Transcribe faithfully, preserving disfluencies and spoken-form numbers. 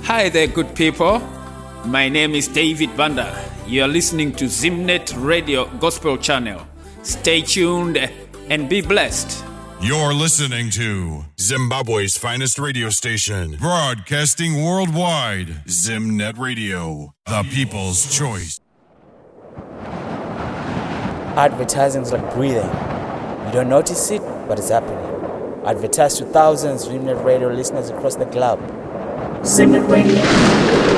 Hi there, good people. My name is David Banda. You are listening to Zimnet Radio Gospel Channel. Stay tuned and be blessed. You're listening to Zimbabwe's finest radio station, broadcasting worldwide. Zimnet Radio, the people's choice. Advertising is like breathing. You don't notice it, but it's happening. Advertise to thousands of Zimnet Radio listeners across the globe. Zimnet Radio.